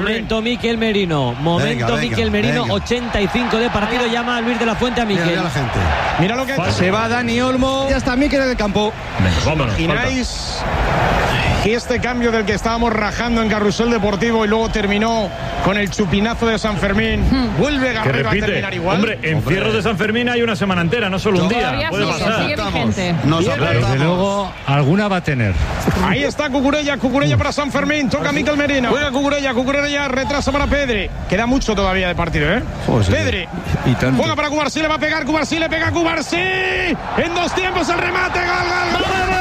Momento Miquel Merino. Miquel Merino, 85 de partido. Llama a Luis de la Fuente a Miquel. Mira la gente. Mira lo que se va Dani Olmo. Ya está Miquel en el campo. Venga, vámonos. Y Nice. Y este cambio del que estábamos rajando en Carrusel Deportivo y luego terminó con el chupinazo de San Fermín. Vuelve Garrido a terminar igual. Hombre, encierros de San Fermín hay una semana entera, no solo un día. Puede pasar. Sigue vigente. Desde luego, alguna va a tener. Ahí está Cucurella para San Fermín. Toca Miquel Merino. Juega Cucurella, retrasa para Pedri. Queda mucho todavía de partido, ¿eh? Pedri. Juega para Cubarsí, le va a pegar Cubarsí, le pega Cubarsí. En 2 tiempos el remate. ¡Gol!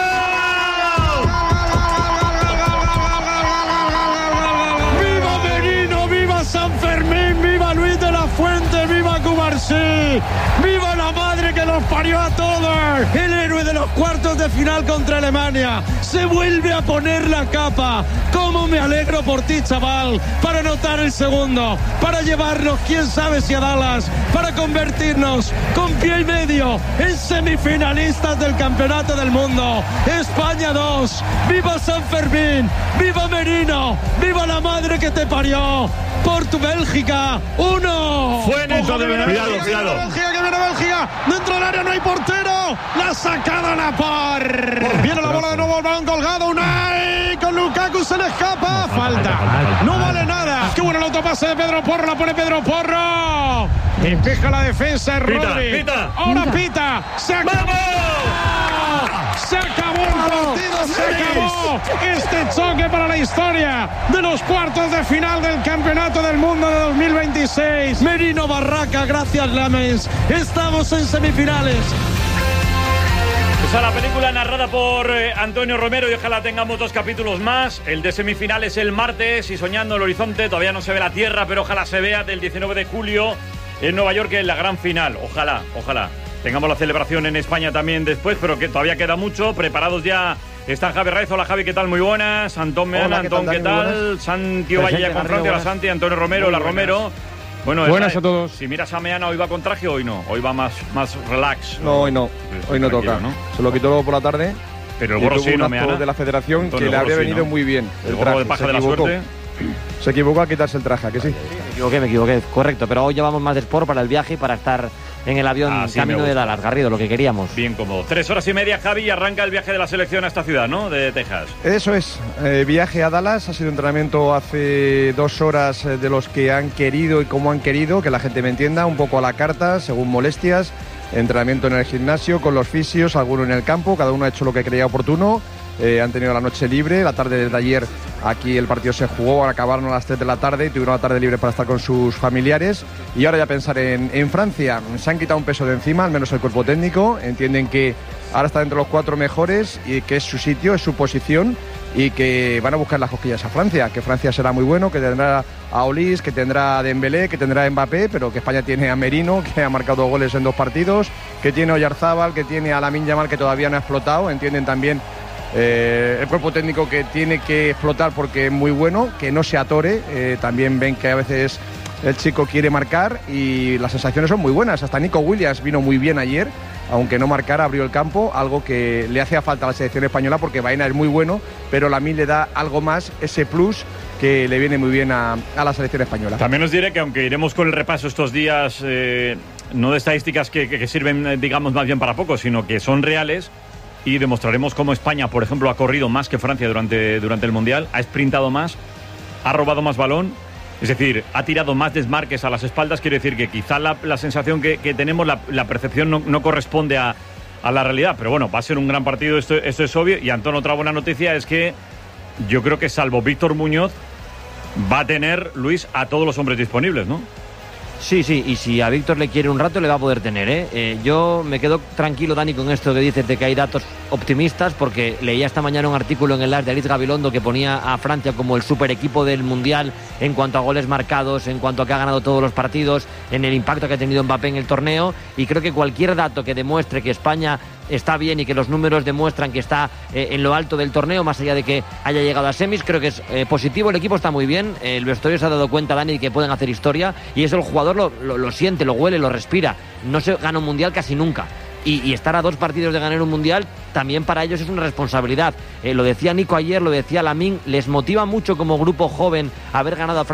San Fermín, viva Luis de la Fuente, viva Cubarsí, viva la madre que los parió a todos. El héroe de los cuartos de final contra Alemania se vuelve a poner la capa. Cómo me alegro por ti, chaval, para anotar el segundo, para llevarnos quién sabe si a Dallas, para convertirnos con pie y medio en semifinalistas del Campeonato del Mundo. España 2, viva San Fermín, viva Merino, viva la madre que te parió. Por tu Bélgica, 1. Fue Neto de Cuidado. Bélgica, que viene Bélgica. Dentro del área no hay portero. La sacada a la par. Viene la bola de nuevo, el balón colgado. Unai con Lukaku se le escapa. Falta. No vale nada. Qué bueno el autopase de Pedro Porro. La pone Pedro Porro. Empeja la defensa. Rodri. Ahora pita. Se acabó. Se acabó el partido, se acabó este choque para la historia de los cuartos de final del Campeonato del Mundo de 2026. Merino Barraca, gracias Lames. Estamos en semifinales. Esa es la película narrada por Antonio Romero y ojalá tengamos 2 capítulos más. El de semifinales el martes y soñando el horizonte. Todavía no se ve la tierra, pero ojalá se vea del 19 de julio en Nueva York en la gran final. Ojalá. Tengamos la celebración en España también después, pero que todavía queda mucho. Preparados ya están Javi Raiz. Hola Javi, ¿qué tal? Muy buenas. Antón Meana, Antón, ¿qué tal? Santi Ovalle ya con Francia, la Santi, Antonio Romero, la Romero. Bueno, buenas a todos. Si miras a Meana, ¿hoy va con traje o hoy no? Hoy va más relax. No, hoy no. Hoy no toca. ¿No? Se lo quitó luego por la tarde. Pero el gorro sí, no Meana. De la federación Antonio, que le habría venido muy bien. El gorro de paja de la suerte. Se equivocó a quitarse el traje, ¿a que sí? Me equivoqué, correcto. Pero hoy llevamos más de sport para el viaje y para estar en el avión camino de Dallas, Garrido, lo que queríamos. Bien cómodo. 3 horas y media, Javi, y arranca el viaje de la selección a esta ciudad, ¿no? De Texas. Eso es. Viaje a Dallas. Ha sido entrenamiento hace 2 horas de los que han querido y como han querido, que la gente me entienda, un poco a la carta, según molestias. Entrenamiento en el gimnasio, con los fisios, alguno en el campo. Cada uno ha hecho lo que creía oportuno. Han tenido la noche libre, la tarde de ayer aquí el partido se jugó, acabaron a las 3 de la tarde y tuvieron la tarde libre para estar con sus familiares y ahora ya pensar en Francia. Se han quitado un peso de encima, al menos el cuerpo técnico, entienden que ahora está entre los 4 mejores y que es su sitio, es su posición y que van a buscar las cosquillas a Francia, que Francia será muy bueno, que tendrá a Olís, que tendrá a Dembélé, que tendrá a Mbappé, pero que España tiene a Merino, que ha marcado 2 goles en 2 partidos, que tiene a Oyarzábal, que tiene a Lamine Yamal, que todavía no ha explotado, entienden también el cuerpo técnico que tiene que explotar porque es muy bueno, que no se atore, también ven que a veces el chico quiere marcar y las sensaciones son muy buenas, hasta Nico Williams vino muy bien ayer, aunque no marcara, abrió el campo, algo que le hacía falta a la selección española porque Baena es muy bueno, pero Lamine le da algo más, ese plus que le viene muy bien a la selección española. También os diré que aunque iremos con el repaso estos días, no de estadísticas que sirven, digamos, más bien para poco, sino que son reales, y demostraremos cómo España, por ejemplo, ha corrido más que Francia durante el Mundial, ha sprintado más, ha robado más balón, es decir, ha tirado más desmarques a las espaldas. Quiere decir que quizá la sensación que tenemos, la percepción no corresponde a la realidad, pero bueno, va a ser un gran partido, esto es obvio. Y Antón, otra buena noticia es que yo creo que salvo Víctor Muñoz va a tener, Luis, a todos los hombres disponibles, ¿no? Sí, y si a Víctor le quiere un rato le va a poder tener, ¿eh? Yo me quedo tranquilo, Dani, con esto que dices de que hay datos optimistas, porque leía esta mañana un artículo en el As de Alice Gabilondo que ponía a Francia como el super equipo del Mundial en cuanto a goles marcados, en cuanto a que ha ganado todos los partidos, en el impacto que ha tenido Mbappé en el torneo, y creo que cualquier dato que demuestre que España está bien y que los números demuestran que está en lo alto del torneo, más allá de que haya llegado a semis, creo que es positivo. El equipo está muy bien, el vestuario se ha dado cuenta, Dani, de que pueden hacer historia, y eso el jugador lo siente, lo huele, lo respira. No se gana un mundial casi nunca, y estar a 2 partidos de ganar un mundial también para ellos es una responsabilidad. Lo decía Nico ayer, lo decía Lamine, les motiva mucho como grupo joven haber ganado a Francia